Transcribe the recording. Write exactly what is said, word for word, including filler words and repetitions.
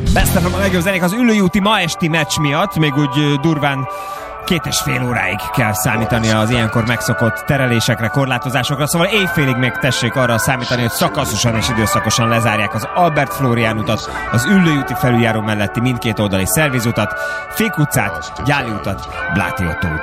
Best of a legjobb zenék az Üllői úti ma esti meccs miatt, még úgy durván két és fél óráig kell számítani az ilyenkor megszokott terelésekre, korlátozásokra, szóval éjfélig még tessék arra számítani, hogy szakaszosan és időszakosan lezárják az Albert Flórián utat, az Üllői úti felüljáró melletti mindkét oldali szervizutat, Fék utcát, Gyáli utat, Bláti Ottó